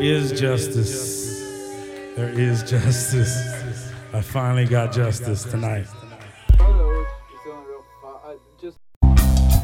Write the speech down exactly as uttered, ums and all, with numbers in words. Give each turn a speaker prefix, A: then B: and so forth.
A: is justice. There is justice. I finally got justice tonight.